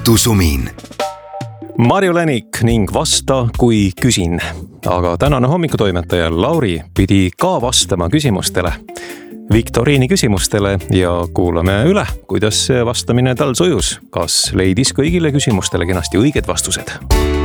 õhtusumin. Marju Länik ning Vasta, kui küsin. Aga tänane hommikutoimetaja Lauri pidi ka vastama küsimustele. Viktoriini küsimustele ja kuulame üle, kuidas vastamine tal sujus. Kas leidis kõigile küsimustele kenasti õiged vastused?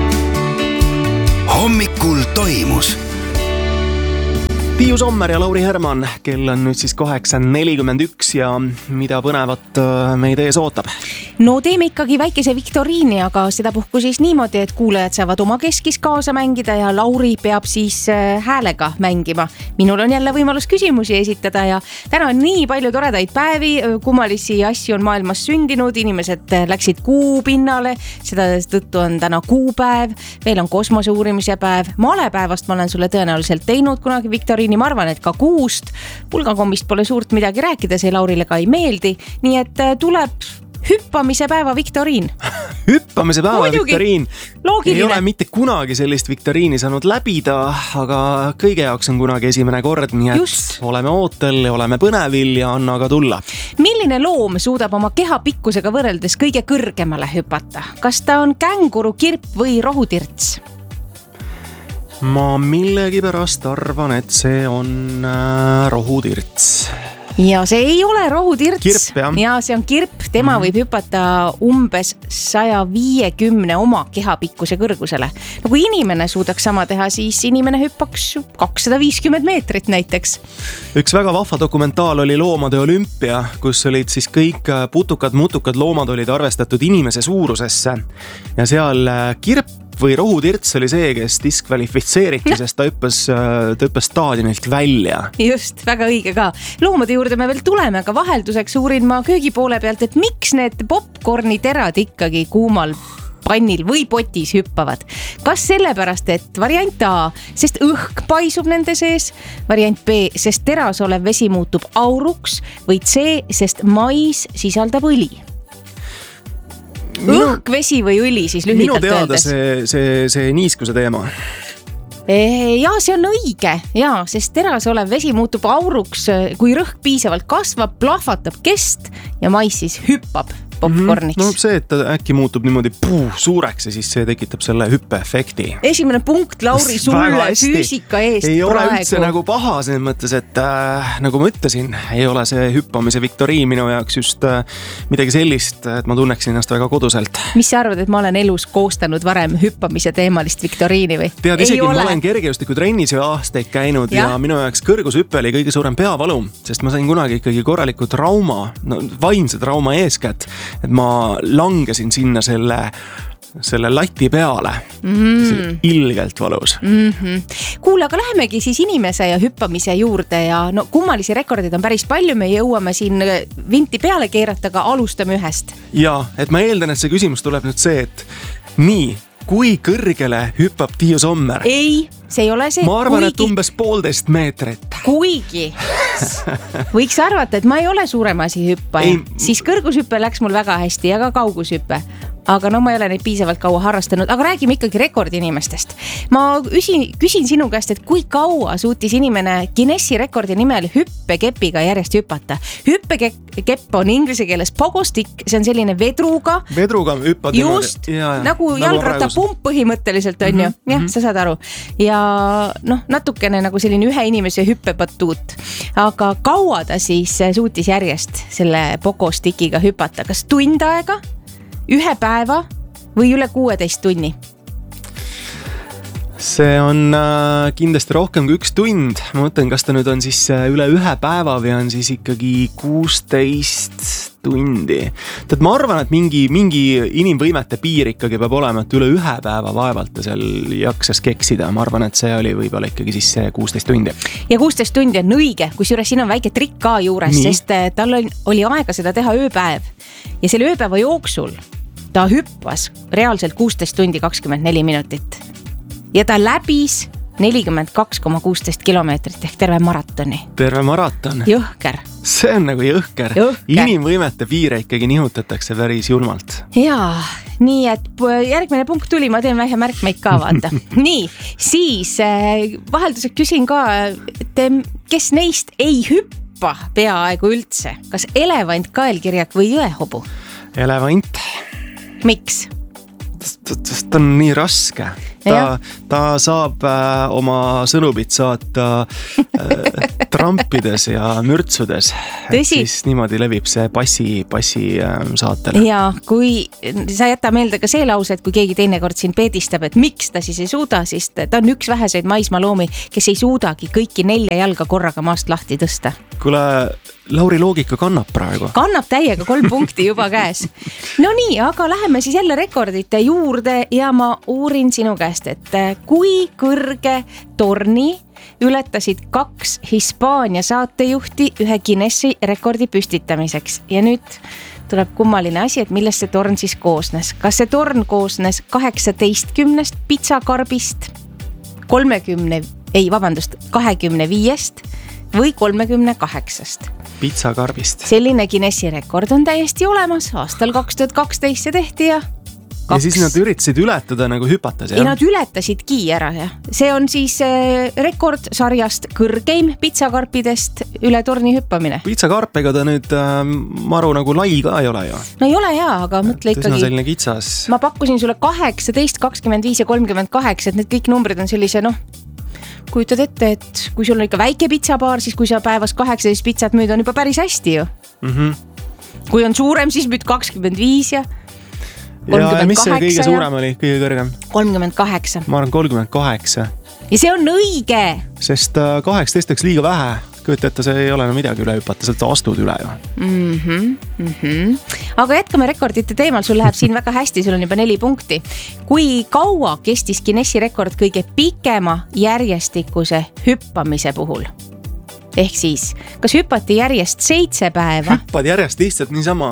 Hommikul toimus. Tiiu Sommer ja Lauri Herman, kell on nüüd siis 8:41 ja mida põnevat meid ees ootab? No teeme ikkagi väikese viktoriini, aga sedapuhku siis niimoodi, et kuulajad saavad oma keskis kaasa mängida ja Lauri peab siis häälega mängima. Minul on jälle võimalus küsimusi esitada ja täna on nii palju toredaid päevi, kummalisi asju on maailmas sündinud, inimesed läksid kuu pinnale, seda tõttu on täna kuupäev, veel on kosmose uurimise päev, malepäevast ma olen sulle tõenäoliselt teinud kunagi viktoriini, ma arvan, et ka kuust, pulgakommist pole suurt midagi rääkida, see Laurile ka ei meeldi, nii et tuleb hüppamise päeva viktoriin. Hüppamise päeva Muidugi. viktoriin. Loogiline. Ei ole mitte kunagi sellist viktoriini saanud läbida, aga kõige jaoks on kunagi esimene kord, nii et Just. oleme ootel ja oleme põnevil ja anna aga tulla. Milline loom suudab oma keha pikkusega võrreldes kõige kõrgemale hüpata? Kas ta on känguru, kirp või rohutirts? Ma millegipärast arvan, et see on rohutirts. Ja see ei ole rohutirts. Kirp, jah. Ja see on kirp. Tema võib hüpata umbes 150 oma kehapikkuse kõrgusele. No kui inimene suudaks sama teha, siis inimene hüppaks 250 meetrit näiteks. Üks väga vahva dokumentaal oli Loomade olümpia, kus olid siis kõik putukad-mutukad loomad olid arvestatud inimese suurusesse. Ja seal kirp või rohutirts oli see, kes diskvalifitseeriti, sest ta hüppas staadionilt välja. Just, väga õige ka. Loomade juurde me veel tuleme, aga vahelduseks uurin ma köögi poole pealt, et miks need popcorni terad ikkagi kuumal pannil või potis hüppavad. Kas sellepärast, et variant A, sest õhk paisub nende sees, variant B, sest teras olev vesi muutub auruks või C, sest mais sisaldab õli? Õhk, vesi või õli siis lühidalt öeldes? Minu teada see niiskuse teema. Ja see on õige, ja, sest teras olev vesi muutub auruks, kui rõhk piisavalt kasvab, plahvatab kest ja mais siis hüppab popcorniks. No see, et ta äkki muutub niimoodi suureks ja siis see tekitab selle hüppeefekti. Esimene punkt, Lauri, sulle füüsika eest ei praegu. Ole üldse nagu paha, selles mõttes, et nagu ma ütlesin, ei ole see hüppamise viktoriin minu jaoks just midagi sellist, et ma tunneksin ennast väga koduselt. Mis sa arvad, et ma olen elus koostanud varem hüppamise teemalist viktoriini või? Tead, isegi ma olen kergejõustiku trennis ju aastaid käinud ja minu jaoks kõrgushüppe oli kõige suurem peavalu, sest ma sain kunagi ikkagi korraliku trauma, vaimse trauma eeskätt, et ma langesin sinna selle lati peale. Ilgelt valus. Kuule, aga lähemegi siis inimese ja hüppamise juurde ja no kummalisi rekordid on päris palju, me jõuame siin vinti peale keerata, aga alustame ühest. Ja, et ma eeldan, et see küsimus tuleb nüüd see, et nii, kui kõrgele hüppab Tiiu Sommer? Ei, see ei ole see. Ma arvan, et umbes 1,5 meetrit. Kuigi võiks arvata, et ma ei ole suurem asi hüppaja, siis kõrgushüppe läks mul väga hästi ja ka kaugushüppe. Aga no ma ei ole neid piisavalt kaua harrastanud, aga räägime ikkagi rekordinimestest. Ma küsin sinu käest, et kui kaua suutis inimene Guinessi rekordi nimel hüppekepiga järjest hüpata. Hüppekepp on inglise keeles pogostick, see on selline vedruga hüppad just, nagu jalgrattapump põhimõtteliselt on ju, jah, sa saad aru ja noh, natukene nagu selline ühe inimese hüppepatuut, aga kaua ta siis suutis järjest selle pogostickiga hüpata, kas tund aega, ühe päeva või üle 16 tunni? See on kindlasti rohkem kui 1 tund. Ma mõtlen, kas ta nüüd on siis üle ühe päeva või on siis ikkagi 16 tundi. Tead, ma arvan, et mingi inimvõimete piir ikkagi peab olema, et üle ühe päeva vaevalt ta seal jaksas keksida. Ma arvan, et see oli võib-olla ikkagi siis 16 tundi. Ja 16 tundi on õige, kusjuures siin on väike trikk ka juures, sest tal oli aega seda teha ööpäev. Ja selle ööpäeva jooksul ta hüppas reaalselt 16 tundi 24 minutit. Ja ta läbis 42,16 kilomeetrit ehk terve maratoni. Terve maraton? Jõhker. See on nagu jõhker. Inimvõimete piire ikkagi nihutatakse päris julmalt. Jaa, nii et järgmine punkt tuli, ma teen vähe märkmeid ka vaata. Nii, siis vahelduseks küsin ka, kes neist ei hüppa peaaegu üldse? Kas elevant, kaelkirjak või jõehobu? Elevant. miks? Ta on nii raske. Ta saab oma sõnumit saata trampides ja mürtsudes. Siis niimoodi levib see passi saatele. Ja kui sa jäta meelde ka see lause, et kui keegi teinekord siin peedistab, et miks ta siis ei suuda, siis ta on üks väheseid maismaaloomi, kes ei suudagi kõiki 4 jalga korraga maast lahti tõsta. Kuule, Lauri loogika kannab praegu. Kannab täiega 3 punkti juba käes. No nii, aga läheme siis jälle rekordite juurde ja ma uurin sinu käest, et kui kõrge torni ületasid 2 Hispaania saatejuhti ühe Guinessi rekordi püstitamiseks. Ja nüüd tuleb kummaline asi, et millest see torn siis koosnes. Kas see torn koosnes 18 pitsakarbist, 25 või 38? Pitsakarbist. Selline Guinessi rekord on täiesti olemas. Aastal 2012 see tehti ja 2. Ja siis nad üritasid ületada nagu hüpates, ja nad ületasidki ära, ja see on siis rekordsarjast kõrgeim pitsakarpidest üle torni hüppamine. Pitsakarpega ta nüüd maru nagu lai ka ei ole ju. No ei ole hea, aga mõtle ikkagi. Selline kitsas. Ma pakkusin sulle 18, 25 ja 38, et need kõik numbrid on sellise, kujutad ette, et kui sul on ikka väike pitsapaar, siis kui sa päevas 18 pitsat müüd, on juba päris hästi ju. Kui on suurem, siis müüd 25 ja 38. Ja mis see kõige suurem oli, kõige kõrgem? 38. Ma arvan 38. Ja see on õige! Sest 18 oleks liiga vähe. Kujuta ette, see ei ole midagi üle hüpata, sealt astud üle ju. Aga jätkame rekordite teemal, sul läheb siin väga hästi, sul on juba 4 punkti. Kui kaua kestis Guinessi rekord kõige pikema järjestikuse hüppamise puhul? Ehk siis, kas hüppati järjest 7 päeva? Hüppad järjest lihtsalt niisama.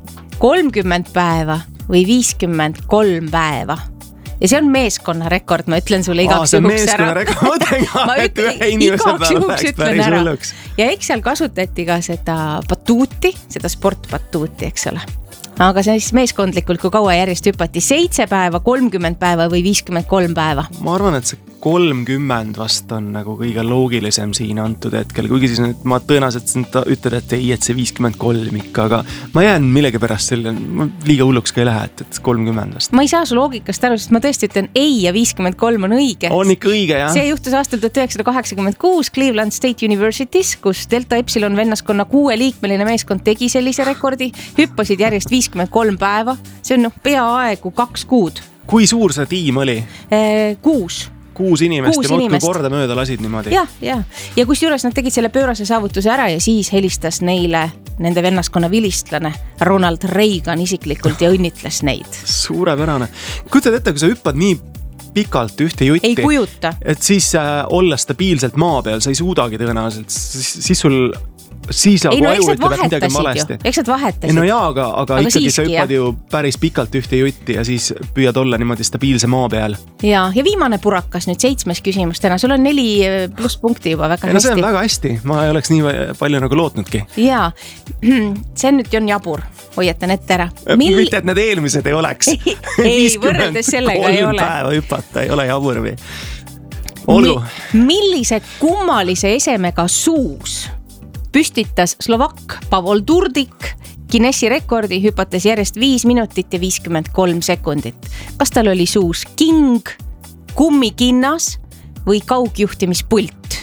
30 päeva või 53 päeva? Ja see on meeskonna rekord, ma ütlen sulle igaks juhuks ära. Ma igaks juhuks ütlen ära. Ja eks seal kasutati ka seda batuuti, seda sportbatuuti, eks ole. Aga see siis meeskondlikult, kui kaua järjest hüpati 7 päeva, 30 päeva või 53 päeva? Ma arvan, et see 30 vast on nagu kõige loogilisem siin antud hetkel, kuigi siis nüüd ma tõenäoliselt ütled, et ei, et see 53 ikka, aga ma jään millegi pärast selle, liiga hulluks ka ei lähe, et 30 vast. Ma ei saa su loogikast aru, sest ma tõesti ütlen ei ja 53 on õige. On ikka õige, jah. See juhtus aastal 1986 Cleveland State University's, kus Delta Epsilon vennaskonna 6-liikmeline meeskond tegi sellise rekordi, hüppasid järjest 53 päeva, see on peaaegu 2 kuud. Kui suur see tiim oli? 6 inimest ja muudkui korda mööda lasid niimoodi. Ja kus juures nad tegid selle pöörase saavutuse ära ja siis helistas neile nende vennaskonna vilistlane Ronald Reagan isiklikult ja õnnitles neid. Suurepärane. Kujutad ette, kui sa hüppad nii pikalt ühte jutti. Ei kujuta. Et siis olla stabiilselt maa peal, sa ei suudagi tõenäoliselt. Siis sul... Siis nagu aju ütleb, et midagi on valesti. Eks nad vahetasid. No jaa, aga ikkagi sa hüppad ju päris pikalt ühte jutti ja siis püüad olla niimoodi stabiilse maa peal. Ja viimane purakas nüüd 7 küsimus täna. Sul on 4 pluss punkti juba väga hästi. No see on väga hästi. Ma ei oleks nii palju nagu lootnudki. Jaa, see nüüd on jabur. Hoiatan ette ära. Mitte, et need eelmised ei oleks. Ei, võrreldes sellega ei ole. 3 päeva hüpata ei ole jabur või. Olgu. Millise kummalise esemega suus püstitas Slovakk Pavol Turdik Guinessi rekordi hüpates järjest 5 minutit ja 53 sekundit. Kas tal oli suus king, kummikinnas või kaugjuhtimispult?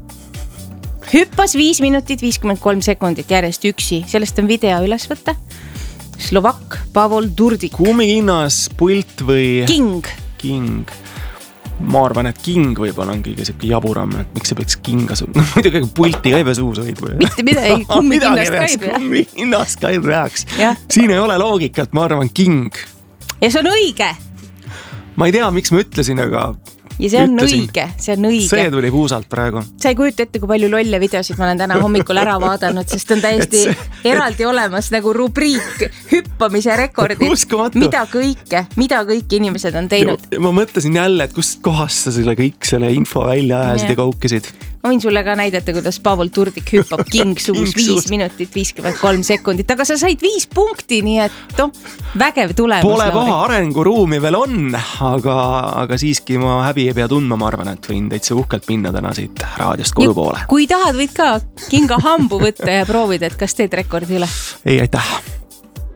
Hüppas 5 minutit 53 sekundit järjest üksi. Sellest on video üles võtta. Slovakk Pavol Turdik. Kummikinnas, pult või... King. Ma arvan, et king võib-olla on kõige siuke jaburam, et miks see peaks kinga muidugi pulti ka ei pea suus hoid või? Mitte midagi, kummikinnast käib. Kummikinnast käib reaks. Siin ei ole loogikat, ma arvan king. Ja see on õige. Ma ei tea, miks ma ütlesin, aga ja see on õige, see on õige. See tuli puusalt praegu. Sa ei kujuta ette, kui palju lolle videosid ma olen täna hommikul ära vaadanud, sest on täiesti eraldi olemas nagu rubriik hüppamise rekordid. Mida kõike inimesed on teinud. Ma mõtlesin jälle, et kust kohast sa selle kõik selle info välja ajasid ja kaukisid. Ma võin sulle ka näidata, kuidas Pavol Turdik hüppab kingsuus 5 minutit 53 sekundit, aga sa said 5 punkti, nii et vägev tulemus. Pole paha, arenguruumi veel on, aga siiski ma häbi ei pea tundma, ma arvan, et võin täitsa uhkelt minna täna siit raadiost kodu poole. Kui tahad, võid ka kinga hambu võtta ja proovida, et kas teed rekordi üle. Ei, aitäh.